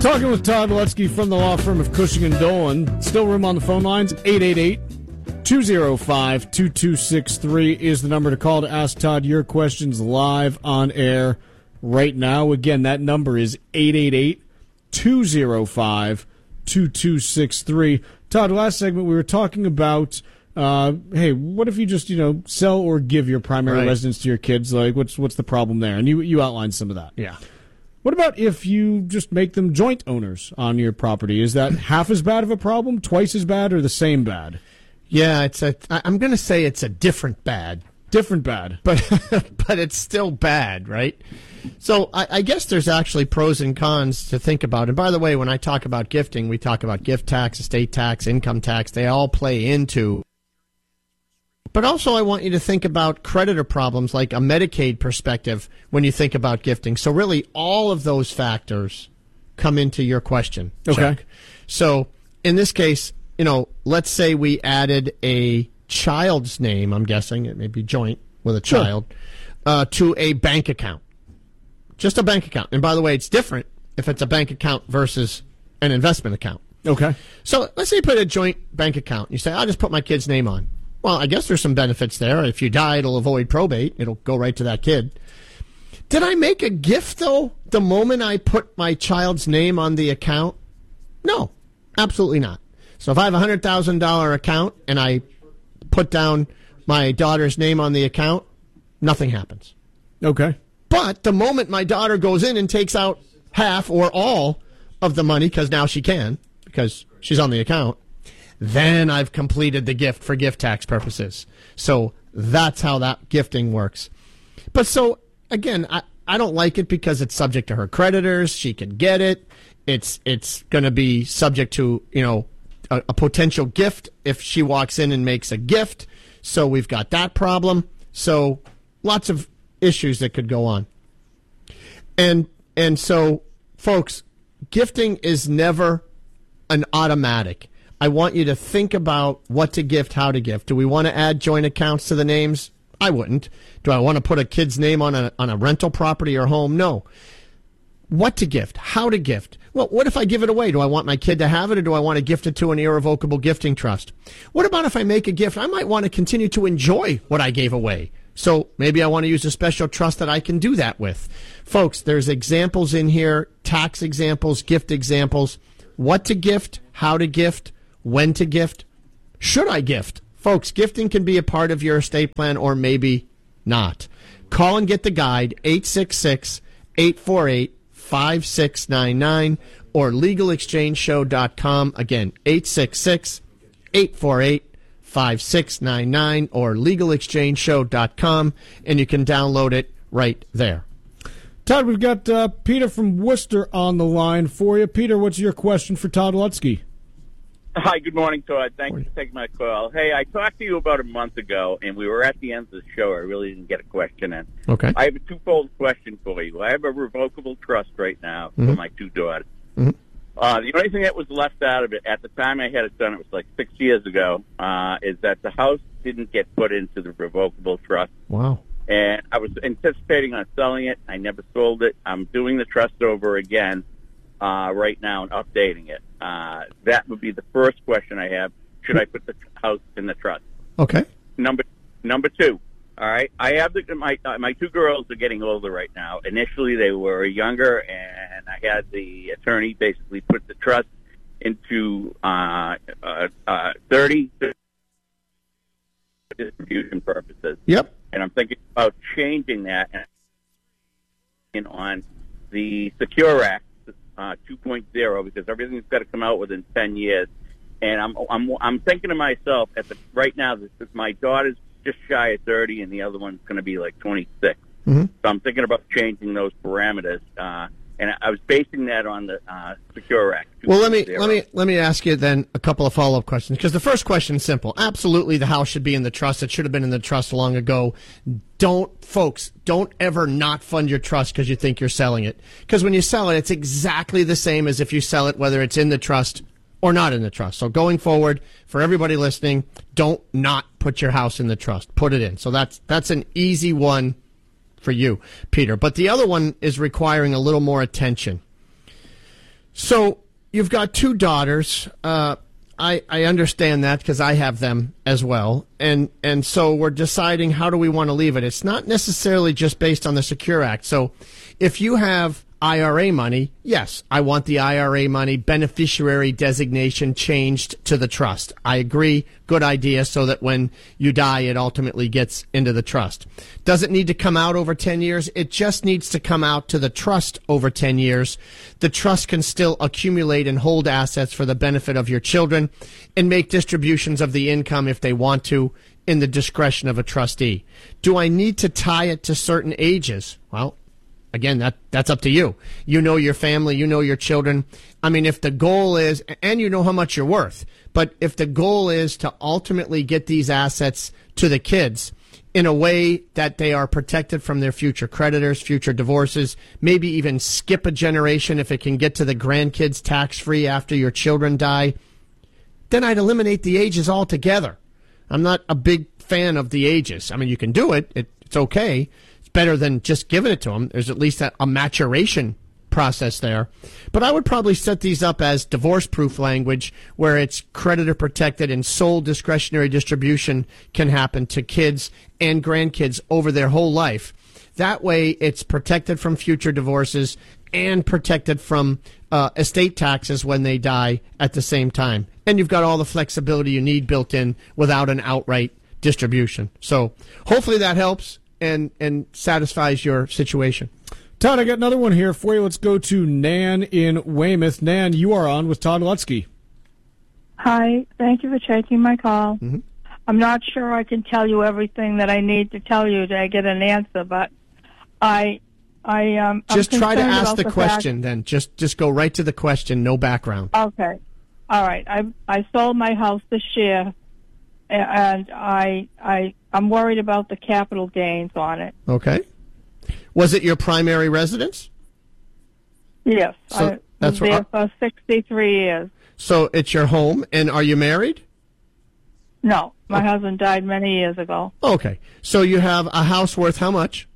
Talking with Todd Lutzke from the law firm of Cushing & Dolan. Still room on the phone lines. 888-205-2263 is the number to call to ask Todd your questions live on air right now. Again, that number is 888-205-2263. Todd, last segment we were talking about, hey, what if you just, sell or give your primary residence to your kids? Like, what's the problem there? And you outlined some of that. Yeah. What about if you just make them joint owners on your property? Is that half as bad of a problem, twice as bad, or the same bad? Yeah, I'm going to say it's a different bad. Different bad. But it's still bad, right? So I guess there's actually pros and cons to think about. And by the way, when I talk about gifting, we talk about gift tax, estate tax, income tax. They all play into. But also I want you to think about creditor problems like a Medicaid perspective when you think about gifting. So really all of those factors come into your question. Okay. Chuck. So in this case, let's say we added a child's name, I'm guessing it may be joint with a child, to a bank account. Just a bank account. And by the way, it's different if it's a bank account versus an investment account. Okay. So let's say you put a joint bank account. You say, I'll just put my kid's name on. Well, I guess there's some benefits there. If you die, it'll avoid probate. It'll go right to that kid. Did I make a gift, though, the moment I put my child's name on the account? No, absolutely not. So if I have a $100,000 account and I put down my daughter's name on the account, nothing happens. Okay. But the moment my daughter goes in and takes out half or all of the money, because now she can, because she's on the account, then I've completed the gift for gift tax purposes. So that's how that gifting works. But so, again, I don't like it because it's subject to her creditors. She can get it. It's going to be subject to, a potential gift if she walks in and makes a gift. So we've got that problem. So lots of issues that could go on. And so, folks, gifting is never an automatic. I want you to think about what to gift, how to gift. Do we want to add joint accounts to the names? I wouldn't. Do I want to put a kid's name on a rental property or home? No. What to gift, how to gift. Well, what if I give it away? Do I want my kid to have it, or do I want to gift it to an irrevocable gifting trust? What about if I make a gift? I might want to continue to enjoy what I gave away. So maybe I want to use a special trust that I can do that with. Folks, there's examples in here, tax examples, gift examples, what to gift, how to gift, when to gift, should I gift? Folks, gifting can be a part of your estate plan or maybe not. Call and get the guide, 866-848-5699 or legalexchangeshow.com. Again, 866-848-5699 or legalexchangeshow.com, and you can download it right there. Todd, we've got Peter from Worcester on the line for you. Peter, what's your question for Todd Lutzke? Hi, good morning, Todd. Thanks for taking my call. Hey, I talked to you about a month ago, and we were at the end of the show. I really didn't get a question in. Okay. I have a twofold question for you. I have a revocable trust right now for my two daughters. Mm-hmm. The only thing that was left out of it, at the time I had it done, it was like 6 years ago, is that the house didn't get put into the revocable trust. Wow. And I was anticipating on selling it. I never sold it. I'm doing the trust over again right now and updating it. That would be the first question I have. Should I put the house in the trust? Okay. Number two. All right. I have my two girls are getting older right now. Initially, they were younger, and I had the attorney basically put the trust into 30 distribution purposes. Yep. And I'm thinking about changing that and on the Secure Act 2.0 because everything's got to come out within 10 years. And I'm thinking to myself right now, my daughter's just shy of 30, and the other one's going to be like 26. Mm-hmm. So I'm thinking about changing those parameters, and I was basing that on the Secure Act. Well, let me ask you then a couple of follow-up questions, because the first question is simple. Absolutely, the house should be in the trust. It should have been in the trust long ago. Don't ever not fund your trust because you think you're selling it. Because when you sell it, it's exactly the same as if you sell it, whether it's in the trust or not in the trust. So going forward, for everybody listening, don't not put your house in the trust. Put it in. So that's an easy one for you, Peter. But the other one is requiring a little more attention. So you've got two daughters. I understand that because I have them as well. And so we're deciding how do we want to leave it. It's not necessarily just based on the Secure Act. So if you have IRA money, yes, I want the IRA money beneficiary designation changed to the trust. I agree. Good idea, so that when you die, it ultimately gets into the trust. Does it need to come out over 10 years? It just needs to come out to the trust over 10 years. The trust can still accumulate and hold assets for the benefit of your children and make distributions of the income if they want to in the discretion of a trustee. Do I need to tie it to certain ages? Well, again, that's up to you. You know your family, you know your children. I mean, if the goal is, and you know how much you're worth, but if the goal is to ultimately get these assets to the kids in a way that they are protected from their future creditors, future divorces, maybe even skip a generation if it can get to the grandkids tax-free after your children die, then I'd eliminate the ages altogether. I'm not a big fan of the ages. I mean, you can do it. It's okay. Better than just giving it to them. There's at least a maturation process there. But I would probably set these up as divorce-proof language where it's creditor-protected and sole discretionary distribution can happen to kids and grandkids over their whole life. That way it's protected from future divorces and protected from estate taxes when they die at the same time. And you've got all the flexibility you need built in without an outright distribution. So hopefully that helps and satisfies your situation. Todd, I got another one here for you. Let's go to Nan in Weymouth. Nan, you are on with Todd Lutzke. Hi, thank you for taking my call. Mm-hmm. I'm not sure I can tell you everything that I need to tell you to get an answer, but I'm just try to ask the question. Then just go right to the question. No background. Okay, all right. I sold my house this year, and I'm worried about the capital gains on it. Okay. Was it your primary residence? Yes. So I was there for 63 years. So it's your home, and are you married? No. My husband died many years ago. Okay. So you have a house worth how much?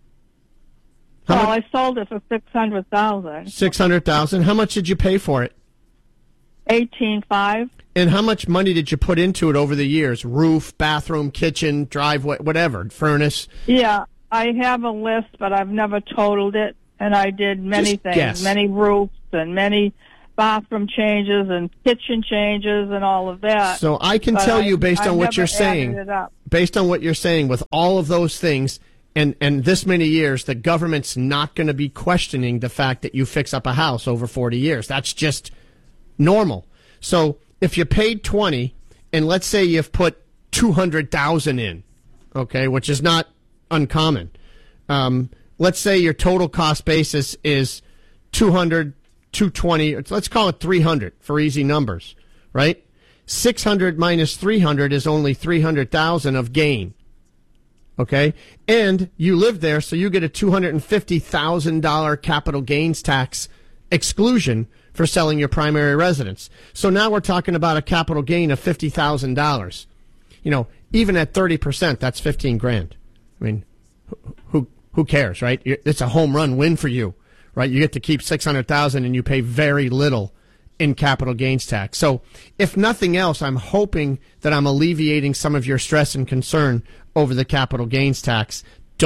I sold it for $600,000. $600,000. How much did you pay for it? $18,500. And how much money did you put into it over the years? Roof, bathroom, kitchen, driveway, whatever, furnace? Yeah, I have a list, but I've never totaled it. And I did many Just things, guess. Many roofs and many bathroom changes and kitchen changes and all of that. So I can tell you based on what you're saying, based on what you're saying, with all of those things and this many years, the government's not going to be questioning the fact that you fix up a house over 40 years. That's just normal. So if you paid 20 and let's say you've put 200,000 in, okay, which is not uncommon. Let's say your total cost basis is 200, 220, let's call it 300 for easy numbers, right? 600 minus 300 is only 300,000 of gain. Okay? And you live there, so you get a $250,000 capital gains tax exclusion for selling your primary residence. So now we're talking about a capital gain of $50,000. You know, even at 30%, that's $15,000. I mean, who cares, right? It's a home run win for you, right? You get to keep $600,000 and you pay very little in capital gains tax. So if nothing else, I'm hoping that I'm alleviating some of your stress and concern over the capital gains tax.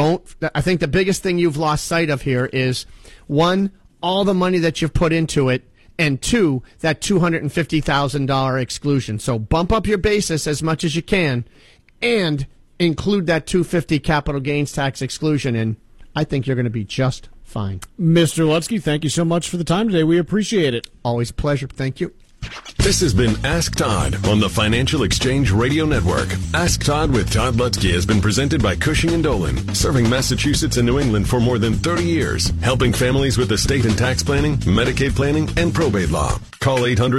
I think the biggest thing you've lost sight of here is, one, all the money that you've put into it, and two, that $250,000 exclusion. So bump up your basis as much as you can and include that $250,000 capital gains tax exclusion, and I think you're going to be just fine. Mr. Lutzke, thank you so much for the time today. We appreciate it. Always a pleasure. Thank you. This has been Ask Todd on the Financial Exchange Radio Network. Ask Todd with Todd Lutzke has been presented by Cushing & Dolan, serving Massachusetts and New England for more than 30 years, helping families with estate and tax planning, Medicaid planning, and probate law. Call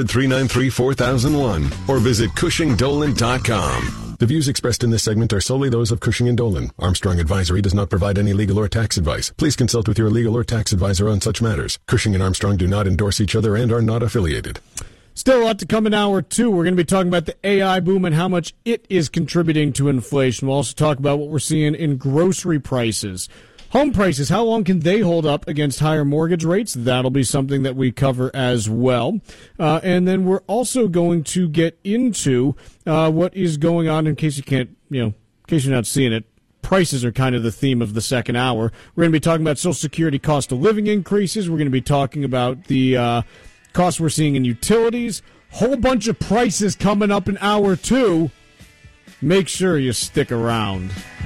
800-393-4001 or visit CushingDolan.com. The views expressed in this segment are solely those of Cushing & Dolan. Armstrong Advisory does not provide any legal or tax advice. Please consult with your legal or tax advisor on such matters. Cushing & Armstrong do not endorse each other and are not affiliated. Still a lot to come in hour two. We're going to be talking about the AI boom and how much it is contributing to inflation. We'll also talk about what we're seeing in grocery prices. Home prices, how long can they hold up against higher mortgage rates? That'll be something that we cover as well. And then we're also going to get into what is going on in case you can't, in case you're not seeing it. Prices are kind of the theme of the second hour. We're going to be talking about Social Security cost of living increases. We're going to be talking about the costs we're seeing in utilities. Whole bunch of prices coming up in hour 2. Make sure you stick around.